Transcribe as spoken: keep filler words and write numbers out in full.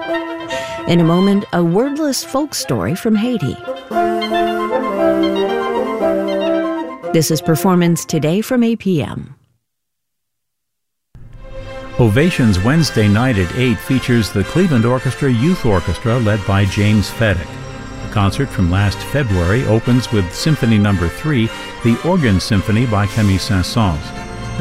In a moment, a wordless folk story from Haiti. This is Performance Today from A P M. Ovations Wednesday night at eight features the Cleveland Orchestra Youth Orchestra led by James Fedek. The concert from last February opens with Symphony Number three, the Organ Symphony by Camille Saint-Saëns.